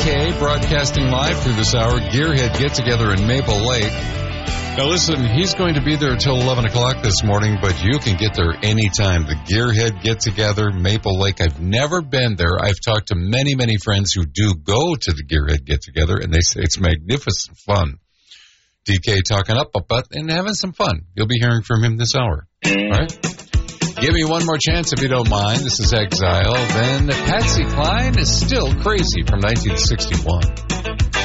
DK broadcasting live through this hour. Gearhead get-together in Maple Lake. Now listen, he's going to be there until 11 o'clock this morning, but you can get there anytime. The Gearhead get-together, Maple Lake. I've never been there. I've talked to many, many friends who do go to the Gearhead get-together, and they say it's magnificent fun. DK talking up and having some fun. You'll be hearing from him this hour. All right? Give me one more chance if you don't mind. This is Exile. Then Patsy Cline is still crazy from 1961.